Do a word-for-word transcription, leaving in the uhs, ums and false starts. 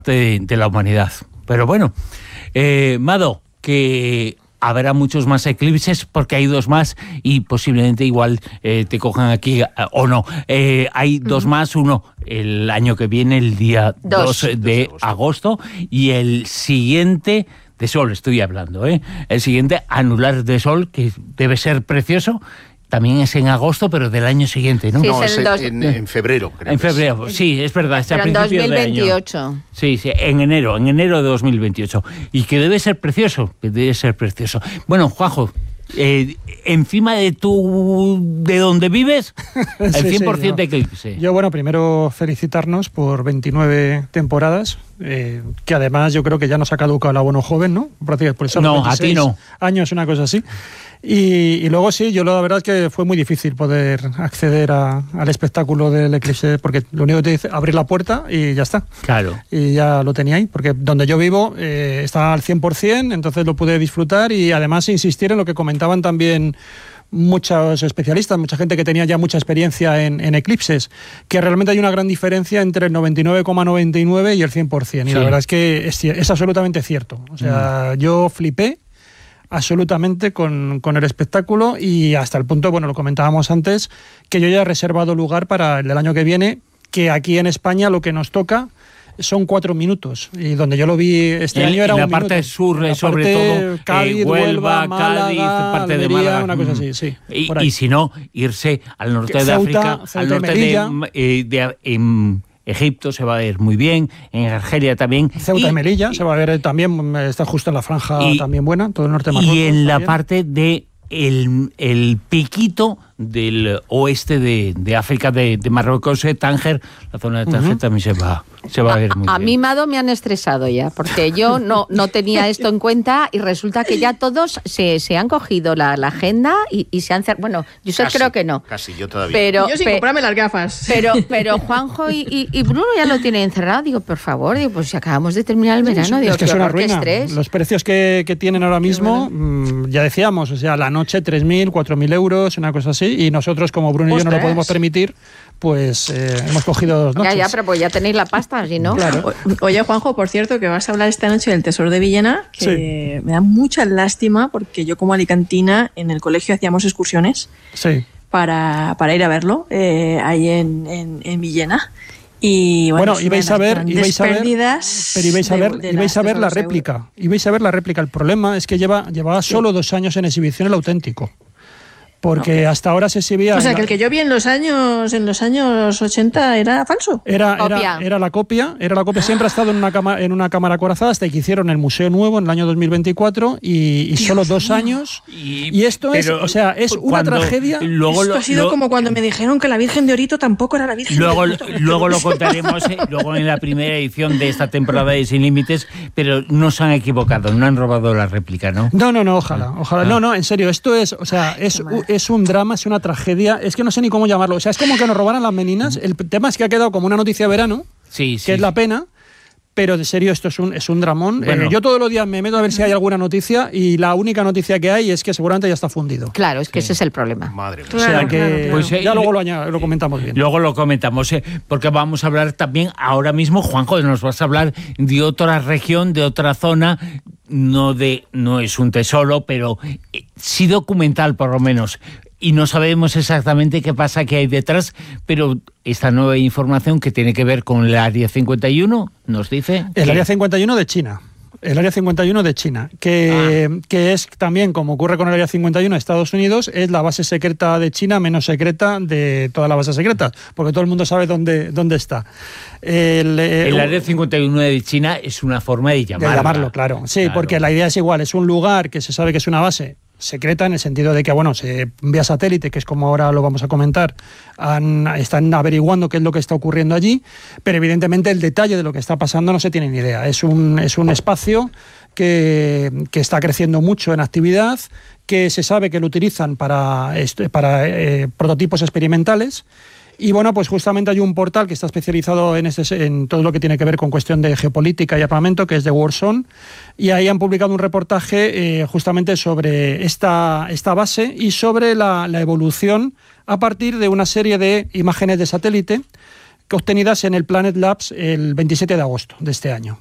de, de la humanidad. Pero bueno, eh, Mado, que habrá muchos más eclipses porque hay dos más y posiblemente igual eh, te cojan aquí o no. Eh, hay uh-huh. dos más, uno el año que viene, el día dos, dos de agosto, y el siguiente de Sol, estoy hablando, ¿eh? El siguiente anular de Sol, que debe ser precioso. También es en agosto, pero del año siguiente, ¿no? Sí, no, es es dos... en, en febrero, creo. En febrero, es. sí, es verdad. Pero en dos mil veintiocho. Sí, sí, en enero, en enero de dos mil veintiocho. Y que debe ser precioso, que debe ser precioso. Bueno, Juanjo, eh, encima de tu, de donde vives, el sí, cien por ciento sí, de eclipse. Yo, bueno, primero felicitarnos por veintinueve temporadas, eh, que además yo creo que ya nos ha caducado el abono joven, ¿no? Prácticamente por eso no, a ti no. Años, una cosa así. Y, y luego sí, yo la verdad es que fue muy difícil poder acceder a, al espectáculo del eclipse, porque lo único que te dice es abrir la puerta y ya está. Claro. Y ya lo tenía ahí, porque donde yo vivo eh, está al cien por ciento, entonces lo pude disfrutar y además insistir en lo que comentaban también muchos especialistas, mucha gente que tenía ya mucha experiencia en, en eclipses, que realmente hay una gran diferencia entre el noventa y nueve coma noventa y nueve y el cien por ciento. Y sí. La verdad es que es, es absolutamente cierto. O sea, mm. yo flipé absolutamente con, con el espectáculo y hasta el punto, bueno, lo comentábamos antes, que yo ya he reservado lugar para el del año que viene, que aquí en España lo que nos toca son cuatro minutos, y donde yo lo vi este el, año era en la un parte minuto. sur, la sobre parte todo Cádiz, eh, Huelva, Huelva, Málaga, Cádiz, parte Almería, de Málaga, una cosa así, sí. Y, y si no, irse al norte de Ceuta, África, Ceuta al norte Melilla. de, eh, de en Egipto se va a ver muy bien, en Argelia también. Ceuta y, y Melilla y, se va a ver también, está justo en la franja y, también buena, todo el norte de Marruecos. Y en la también. parte de el, el piquito del oeste de, de África, de, de Marruecos, de Tánger, la zona de Tánger uh-huh. también se va, se va a, a ver muy a, bien. A mí, Mado, me han estresado ya, porque yo no, no tenía esto en cuenta y resulta que ya todos se, se han cogido la, la agenda y, y se han cerrado. Bueno, yo sé, creo que no. Casi, yo todavía. Pero, yo sin pe, comprarme las gafas. Pero, pero Juanjo y, y, y Bruno ya lo tienen encerrado. Digo, por favor, digo, pues si acabamos de terminar el verano, digo, es que es una ruina. Estrés. Los precios que, que tienen ahora mismo, mmm, ya decíamos, o sea, la noche tres mil, cuatro mil euros, una cosa así, y nosotros como Bruno y yo no lo podemos permitir, pues eh, hemos cogido dos noches. Ya, ya, pero pues ya tenéis la pasta, ¿sí, no? Claro. O, oye, Juanjo, por cierto, que vas a hablar esta noche del Tesoro de Villena, que sí. me da mucha lástima, porque yo como alicantina en el colegio hacíamos excursiones sí. para, para ir a verlo, eh, ahí en, en, en Villena. Y bueno, bueno ibais a ver, ibais a ver, pero ibais a ver, de, de ibais a ver la réplica, ibais a ver la réplica. El problema es que lleva, llevaba sí. solo dos años en exhibición el auténtico. Porque okay. hasta ahora se exhibía... O sea, que el que yo vi en los años en los años ochenta era falso. Era, era, era la copia, era la copia. Siempre ha estado en una, cama, en una cámara acorazada hasta que hicieron el Museo Nuevo en el año dos mil veinticuatro y, y solo dos mío. años. Y, y esto es, o sea, es una tragedia. Luego esto lo, ha sido lo, como cuando me dijeron que la Virgen de Orito tampoco era la Virgen luego, de Orito. Luego lo contaremos eh, luego en la primera edición de esta temporada de Sin Límites, pero no se han equivocado, no han robado la réplica, ¿no? No, no, no, ojalá, ojalá. Ah. No, no, en serio, esto es, o sea, es, es un drama, es una tragedia, es que no sé ni cómo llamarlo, o sea, es como que nos robaran las meninas. El tema es que ha quedado como una noticia de verano, sí, sí, que es sí. la pena, pero de serio esto es un, es un dramón. Bueno. Eh, yo todos los días me meto a ver si hay alguna noticia y la única noticia que hay es que seguramente ya está fundido. Claro, es que sí. ese es el problema. Madre mía. O sea claro, que claro, claro. Pues, eh, ya luego lo, añad, lo comentamos bien. Luego lo comentamos, eh, porque vamos a hablar también ahora mismo, Juanjo, nos vas a hablar de otra región, de otra zona, no de no es un tesoro, pero eh, sí documental por lo menos. Y no sabemos exactamente qué pasa, qué hay detrás, pero esta nueva información que tiene que ver con el Área cincuenta y uno, nos dice... El que... Área cincuenta y uno de China. El Área cincuenta y uno de China, que, ah. que es también, como ocurre con el Área cincuenta y uno de Estados Unidos, es la base secreta de China menos secreta de toda la base secreta, porque todo el mundo sabe dónde, dónde está. El, eh, el Área cincuenta y uno de China es una forma de llamarlo. De llamarlo, claro. Sí, claro. Porque la idea es igual, es un lugar que se sabe que es una base secreta en el sentido de que, bueno, se vía satélite, que es como ahora lo vamos a comentar, han, están averiguando qué es lo que está ocurriendo allí, pero evidentemente el detalle de lo que está pasando no se tiene ni idea. Es un, es un espacio que, que está creciendo mucho en actividad, que se sabe que lo utilizan para, para eh, prototipos experimentales. Y bueno, pues justamente hay un portal que está especializado en, este, en todo lo que tiene que ver con cuestión de geopolítica y armamento, que es de Warzone, y ahí han publicado un reportaje eh, justamente sobre esta, esta base y sobre la, la evolución a partir de una serie de imágenes de satélite obtenidas en el Planet Labs el veintisiete de agosto de este año.